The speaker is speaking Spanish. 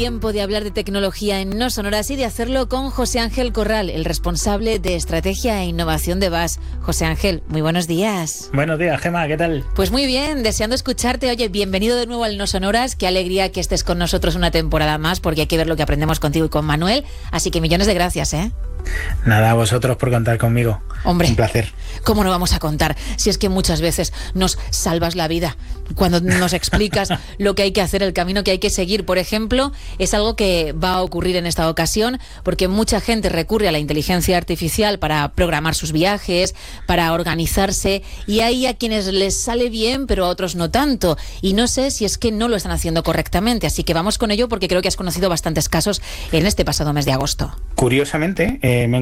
tiempo de hablar de tecnología en No Sonoras y de hacerlo con José Ángel Corral, el responsable de Estrategia e Innovación de VAS. José Ángel, muy buenos días. Buenos días, Gemma, ¿qué tal? Pues muy bien, deseando escucharte. Oye, bienvenido de nuevo al No Sonoras. Qué alegría que estés con nosotros una temporada más, porque hay que ver lo que aprendemos contigo y con Manuel. Así que millones de gracias, ¿eh? Nada, a vosotros por contar conmigo. Hombre, un placer. ¿Cómo no vamos a contar? Si es que muchas veces nos salvas la vida cuando nos explicas lo que hay que hacer, el camino que hay que seguir. Por ejemplo, es algo que va a ocurrir en esta ocasión porque mucha gente recurre a la inteligencia artificial para programar sus viajes, para organizarse, y hay a quienes les sale bien, pero a otros no tanto. Y no sé si es que no lo están haciendo correctamente. Así que vamos con ello porque creo que has conocido bastantes casos en este pasado mes de agosto. Curiosamente, me